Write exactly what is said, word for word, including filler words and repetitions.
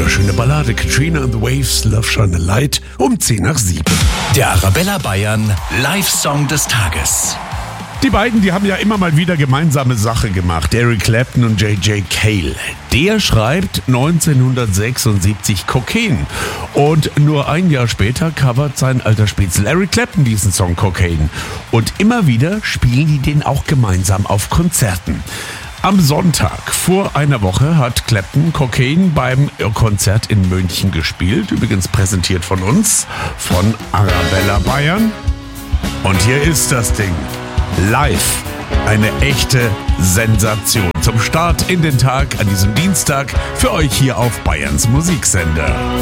wunderschöne Ballade Katrina and the Waves, Love Shine a Light um zehn nach sieben. Der Arabella Bayern Live-Song des Tages. Die beiden, die haben ja immer mal wieder gemeinsame Sache gemacht. Eric Clapton und J J Cale. Der schreibt neunzehnhundertsechsundsiebzig Cocaine. Und nur ein Jahr später covert sein alter Spitzel Eric Clapton diesen Song Cocaine. Und immer wieder spielen die den auch gemeinsam auf Konzerten. Am Sonntag vor einer Woche hat Clapton Cocaine beim Konzert in München gespielt. Übrigens präsentiert von uns, von Arabella Bayern. Und hier ist das Ding. Live. Eine echte Sensation. Zum Start in den Tag an diesem Dienstag für euch hier auf Bayerns Musiksender.